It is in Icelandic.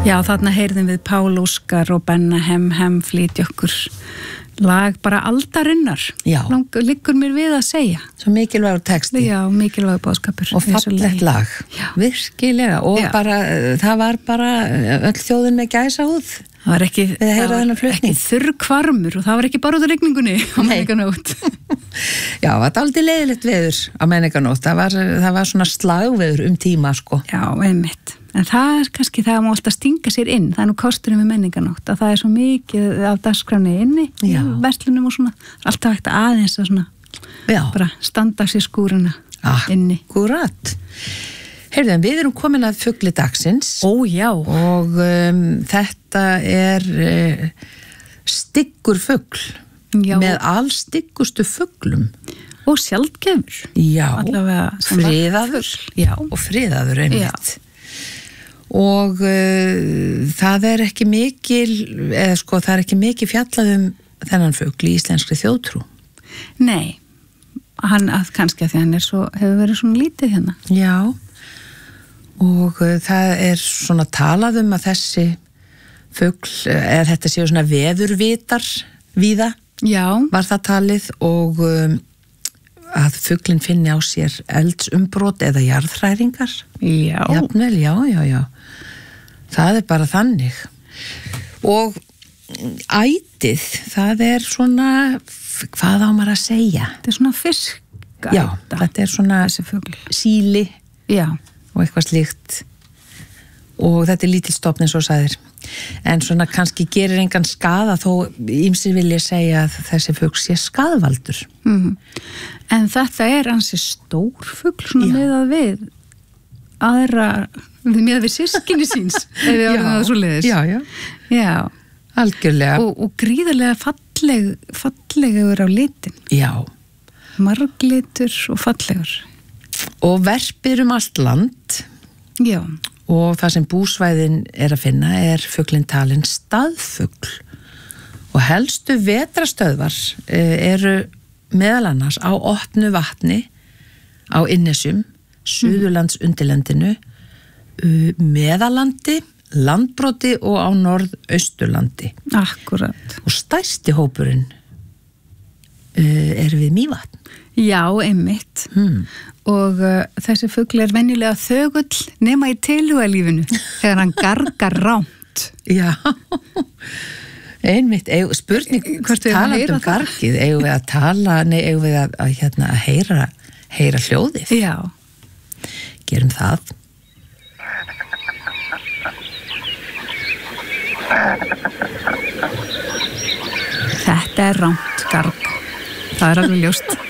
Já, þarna heyrðum við Pál Óskar og Benna Hem flytja okkur lag bara aldarinnar. Já. Liggur mér við að segja. Svo mikilvægur texti. Já, mikilvægur boðskapur. Og fallegt lag. Já. Virkilega. Og bara, það var bara öll þjóðin með gæsahúð. Það var ekki þurr kvarmur og það var ekki bara út af rigningunni á menningarnótt. Já, það var aldrei leiðilegt veður á menningarnótt. Það var svona slagveður tíma, sko. Já, einmitt. En það er kannski það að má alltaf stinga sér inn. Það er nú kosturinn við menningarnótt að það er svo mikið af dagskráni inni í verslunum og svona. Alltaf hægt aðeins að svona bara standa sér skúruna inni. Akkúrat. Heyrðu, við erum komin að fugli dagsins. Ó, já. Og þetta er styggur fugl með allstyggustu fuglum. Og sjaldgefur. Já, friðaður. Já. Og friðaður einmitt. Og það er ekki mikil, það er ekki mikil fjallað þennan fugl í íslenskri þjóðtrú. Nei, kannski að því hann hefur verið svona lítið hérna. Já. Og það er svona talað að þessi fugl, þetta séu svona veðurvitar víða, var það talið og að fuglinn finni á sér eldsumbrot eða jarðhræringar. Já. Jafnvel, já. Það er bara þannig. Og ætið, það er svona, hvað á maður að segja? Þetta er svona fiskæta. Já, þetta er svona síli. Já. Og eitthvað slíkt og þetta er lítil stofn eins og sagðir en svona kannski gerir engan skaða þó ýmsir vilja segja að þessi fugl sé skaðvaldur. En þetta er ansi stór fugl svona meðað við aðra meðað við systkini síns ef við orðum það svo leiðis. Já. Algjörlega. Og gríðarlega fallegur á litin. Já. Marglitur og fallegur. Og verpir allt land. Já. Og það sem búsvæðin er að finna er fuglinn talinn staðfugl. Og helstu vetrastöðvar eru meðal annars á opnu vatni, á Innesjum, Suðurlands undirlendinu, Meðallandi, Landbroti og á Norðausturlandi. Akkúrat. Og stærsti hópurinn er við Mývatn. Já, einmitt. Og þessi fugl er venjulega þögull nema í tilhugalífinu þegar hann gargar rámt. Já, einmitt. Spurning, talandi gargið, eigum við að heyra hljóðið? Já. Gerum það. Þetta er rámt garg. Það er alveg ljóst.